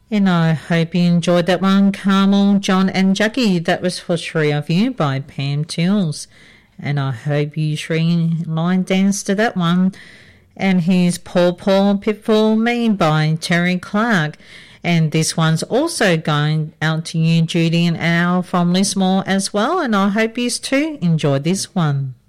And I hope you enjoyed that one, Carmel, John and Jackie. That was for three of you by Pam Tills. And I hope you three line dance to that one. And here's Paul Paul Pitfall Me by Terry Clark. And this one's also going out to you, Judy and Al from Lismore as well. And I hope you too enjoyed this one.